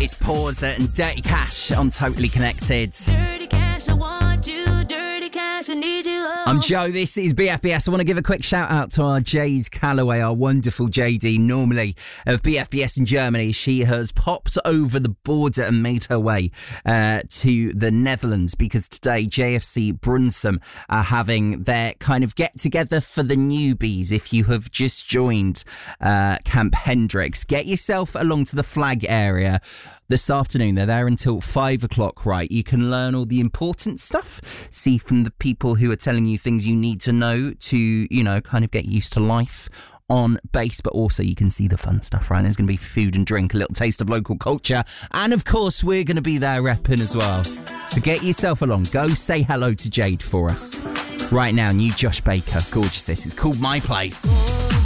It's Pause and Dirty Cash on Totally Connected. Dirty Cash, I want you. Dirty Cash, I need you. Oh. I'm Joe, this is BFBS. I want to give a quick shout out to our Jade Calloway, our wonderful JD, normally of BFBS in Germany. She has popped over the border and made her way to the Netherlands because today JFC Brunsum are having their kind of get-together for the newbies. If you have just joined Camp Hendricks, get yourself along to the flag area this afternoon. They're there until 5 o'clock, right? You can learn all the important stuff, see from the people who are telling you things you need to know to, you know, kind of get used to life on base, but also you can see the fun stuff, right? There's going to be food and drink, a little taste of local culture, and of course we're going to be there repping as well. So get yourself along. Go say hello to Jade for us. Right now, new Josh Baker. Gorgeous this. It's called My Place.